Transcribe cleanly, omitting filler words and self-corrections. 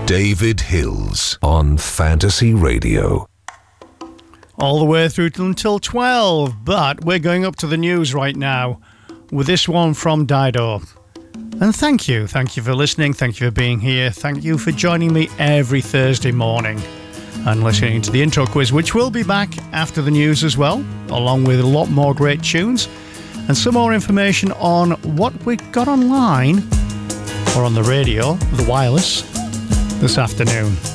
David Hills on Fantasy Radio. All the way through until 12, but we're going up to the news right now with this one from Dido. And thank you for listening, thank you for being here, thank you for joining me every Thursday morning and listening to the intro quiz, which will be back after the news as well, along with a lot more great tunes and some more information on what we got online or on the radio, the wireless, this afternoon.